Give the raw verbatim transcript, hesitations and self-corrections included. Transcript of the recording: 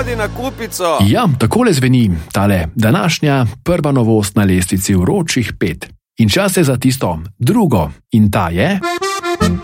hodi na kupico. Ja, takole zveni tale današnja prva novost na lestvici vročih pet. In čas je za tisto drugo. In ta je...